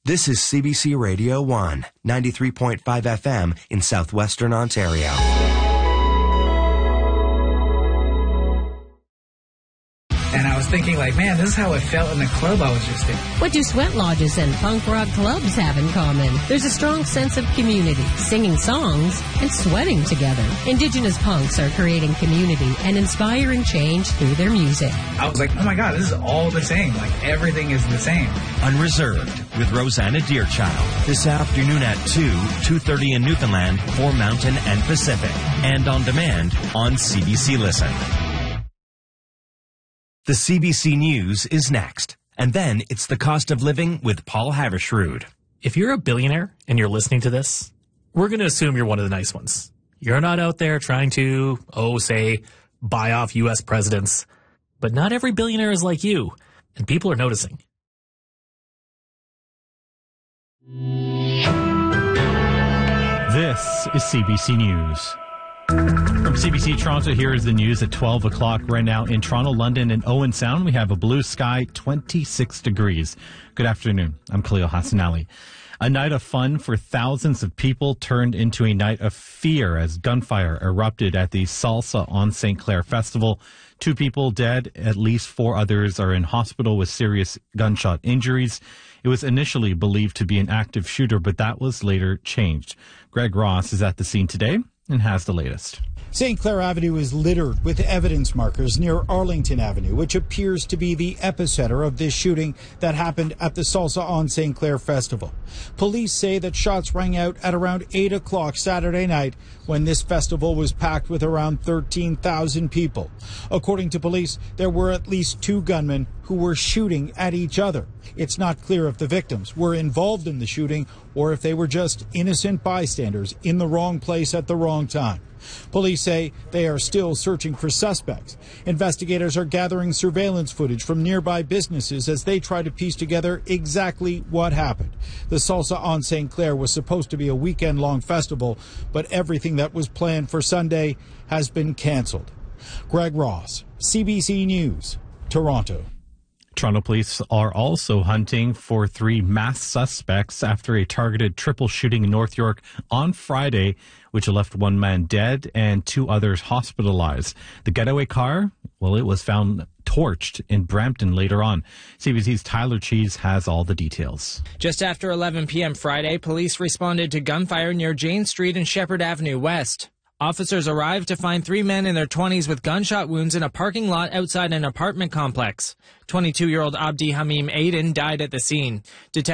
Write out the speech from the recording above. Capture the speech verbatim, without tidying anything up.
This is C B C Radio one, ninety-three point five F M in southwestern Ontario. And I was thinking, like, man, this is how it felt in the club I was just in. What do sweat lodges and punk rock clubs have in common? There's a strong sense of community, singing songs, and sweating together. Indigenous punks are creating community and inspiring change through their music. I was like, oh my God, this is all the same. Like, everything is the same. Unreserved with Rosanna Deerchild. This afternoon at two, two thirty in Newfoundland for Mountain and Pacific. And on demand on C B C Listen. The C B C News is next. And then it's the cost of living with Paul Havershrud. If you're a billionaire and you're listening to this, we're going to assume you're one of the nice ones. You're not out there trying to, oh, say, buy off U S presidents. But not every billionaire is like you, and people are noticing. This is C B C News. From C B C Toronto, here is the news at twelve o'clock right now in Toronto, London, and Owen Sound. We have a blue sky, twenty-six degrees. Good afternoon. I'm Khalil Hassan Ali. A night of fun for thousands of people turned into a night of fear as gunfire erupted at the Salsa on Saint Clair Festival. Two people dead, at least four others are in hospital with serious gunshot injuries. It was initially believed to be an active shooter, but that was later changed. Greg Ross is at the scene today and has the latest. Saint Clair Avenue is littered with evidence markers near Arlington Avenue, which appears to be the epicenter of this shooting that happened at the Salsa on Saint Clair Festival. Police say that shots rang out at around eight o'clock Saturday night when this festival was packed with around thirteen thousand people. According to police, there were at least two gunmen who were shooting at each other. It's not clear if the victims were involved in the shooting or if they were just innocent bystanders in the wrong place at the wrong time. Police say they are still searching for suspects. Investigators are gathering surveillance footage from nearby businesses as they try to piece together exactly what happened. The Salsa on Saint Clair was supposed to be a weekend-long festival, but everything that was planned for Sunday has been canceled. Greg Ross, C B C News, Toronto. Toronto police are also hunting for three masked suspects after a targeted triple shooting in North York on Friday, which left one man dead and two others hospitalized. The getaway car, well, it was found torched in Brampton later on. C B C's Tyler Cheese has all the details. Just after eleven p.m. Friday, police responded to gunfire near Jane Street and Shepherd Avenue West. Officers arrived to find three men in their twenties with gunshot wounds in a parking lot outside an apartment complex. twenty-two-year-old Abdi Hamim Aiden died at the scene. Detectives